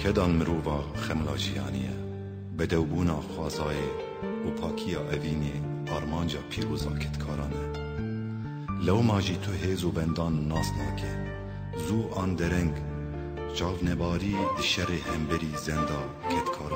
کدان مرووا خملاجیانیه بدوبونا خوازای و پاکیا اوینی آرمانجا پیروزا کتکارانه لو ماجی تو هیز و بندان ناس ناکه زو آن درنگ جاو نباری شر همبری زندا کتکارانه